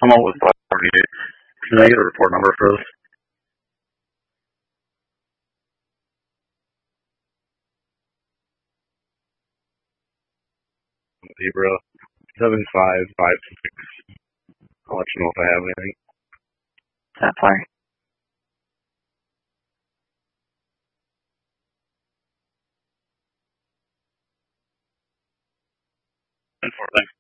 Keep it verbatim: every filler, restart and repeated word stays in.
come out with five forty-eight. Can I get a report number for this? Zebra seven five five six. I'll let you know if I have anything. That far. ten four, thanks.